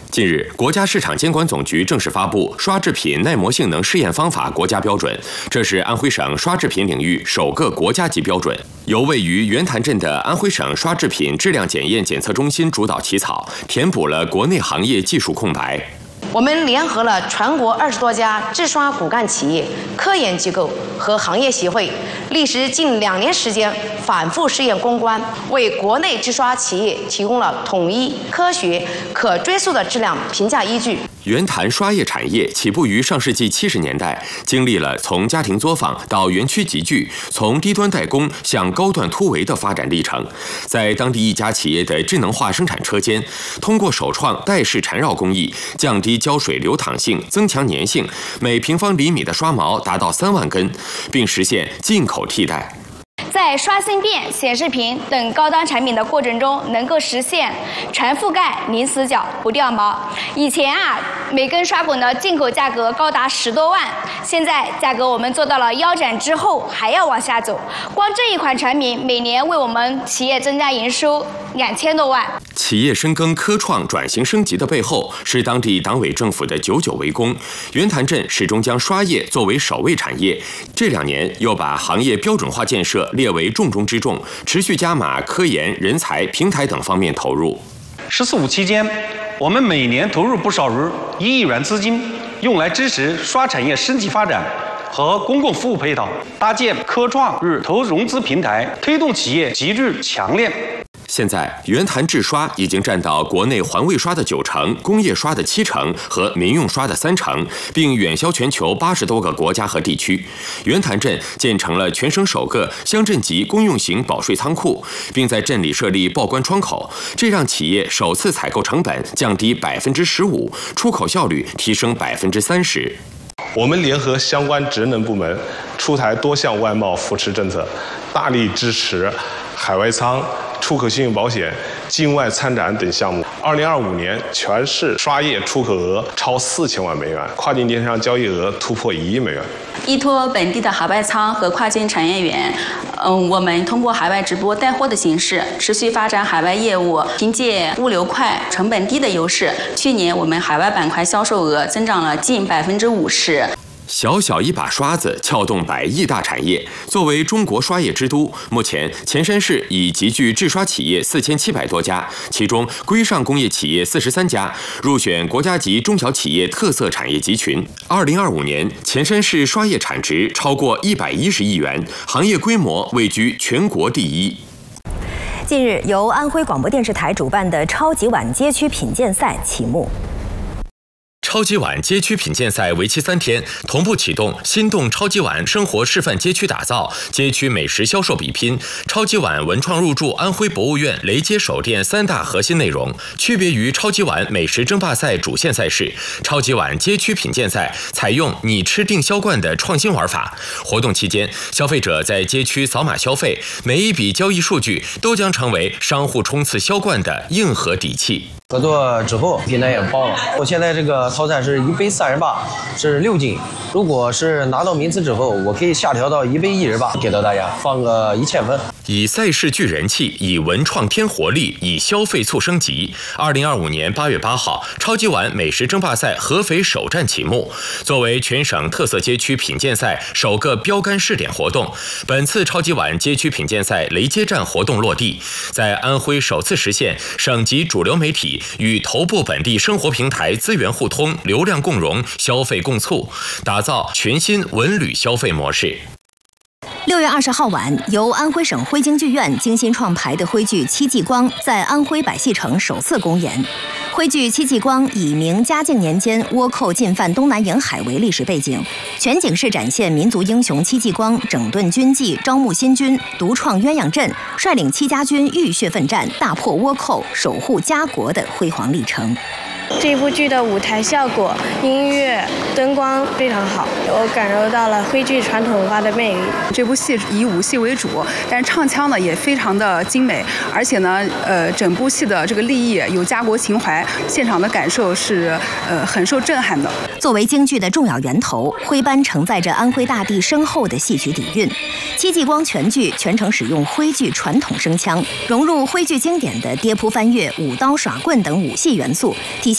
近日，国家市场监管总局正式发布刷制品耐磨性能试验方法国家标准，这是安徽省刷制品领域首个国家级标准，由位于袁潭镇的安徽省刷制品质量检验检测中心主导起草，填补了国内行业技术空白。 我们联合了全国20多家制刷骨干企业、科研机构和行业协会，历时近2年时间反复试验攻关，为国内制刷企业提供了统一、科学、可追溯的质量评价依据。 袁潭刷业产业起步于上世纪70年代，经历了从家庭作坊到园区集聚，从低端代工向高端突围的发展历程。在当地一家企业的智能化生产车间，通过首创带式缠绕工艺，降低胶水流淌性，增强粘性，每平方厘米的刷毛达到3万根，并实现进口替代。 在刷芯片、显示屏等高端产品的过程中，能够实现全覆盖、零死角、不掉毛。以前每根刷滚的进口价格高达10多万，现在价格我们做到了腰斩之后还要往下走。光这一款产品每年为我们企业增加营收2000多万。 企业深耕科创转型升级的背后，是当地党委政府的久久围攻。袁潭镇始终将刷业作为首位产业，这2年又把行业标准化建设列为重中之重，持续加码科研、人才、平台等方面投入。 “14五”期间，我们每年投入不少于1亿元资金，用来支持刷产业升级发展和公共服务配套，搭建科创与投融资平台，推动企业集聚强链。 现在，袁潭制刷已经占到国内环卫刷的90%、工业刷的70%和民用刷的30%，并远销全球80多个国家和地区。袁潭镇建成了全省首个乡镇级公用型保税仓库，并在镇里设立报关窗口，这让企业首次采购成本降低15%，出口效率提升30%。 我们联合相关职能部门出台多项外贸扶持政策，大力支持海外仓、出口信用保险、境外参展等项目。2025年，全市刷业出口额超4000万美元，跨境电商交易额突破1亿美元。 依托本地的海外仓和跨境产业园，我们通过海外直播带货的形式，持续发展海外业务。凭借物流快、成本低的优势，去年我们海外板块销售额增长了近50%。 小小一把刷子撬动100亿大产业。作为中国刷业之都，目前潜山市已集聚制刷企业4700多家，其中规上工业企业43家，入选国家级中小企业特色产业集群。2025年，潜山市刷业产值超过110亿元，行业规模位居全国第1。 近日，由安徽广播电视台主办的超级碗街区品鉴赛启幕。 超级碗街区品鉴赛为期3天，同步启动心动超级碗生活示范街区打造、街区美食销售比拼、超级碗文创入驻安徽博物院雷街首店3大核心内容。区别于超级碗美食争霸赛主线赛事，超级碗街区品鉴赛采用你吃定销冠的创新玩法。活动期间，消费者在街区扫码消费，每一笔交易数据都将成为商户冲刺销冠的硬核底气。 合作之后，平台也爆了。我现在这个套餐是1杯38，是6斤。如果是拿到名次之后，我可以下调到1杯18，给到大家放个1000份。 以赛事聚人气，以文创添活力，以消费促升级。2025年8月8号，超级碗美食争霸赛合肥首站启幕。作为全省特色街区品鉴赛首个标杆试点活动，本次超级碗街区品鉴赛雷街站活动落地，在安徽首次实现省级主流媒体与头部本地生活平台资源互通、流量共融、消费共促，打造全新文旅消费模式。 6月20号晚，由安徽省徽京剧院精心创排的徽剧《戚继光》在安徽百戏城首次公演。徽剧《戚继光》以明嘉靖年间倭寇进犯东南沿海为历史背景，全景式展现民族英雄戚继光整顿军纪、招募新军、独创鸳鸯阵，率领戚家军浴血奋战，大破倭寇，守护家国的辉煌历程。 这部剧的舞台效果、音乐、灯光非常好，我感受到了徽剧传统文化的魅力。 这部戏以武戏为主，但是唱腔呢也非常的精美，而且呢，整部戏的这个立意有家国情怀，现场的感受是很受震撼的。 作为京剧的重要源头，徽班承载着安徽大地深厚的戏曲底蕴。戚继光全剧全程使用徽剧传统声腔，融入徽剧经典的跌扑翻越、舞刀耍棍等武戏元素，体现